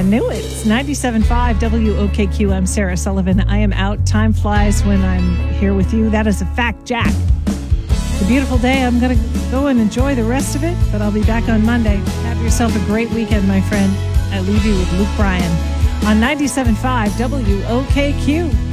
knew it. It's 97.5 WOKQ. I'm Sarah Sullivan. I am out. Time flies when I'm here with you. That is a fact, Jack. It's a beautiful day. I'm going to go and enjoy the rest of it, but I'll be back on Monday. Have yourself a great weekend, my friend. I leave you with Luke Bryan on 97.5 WOKQ.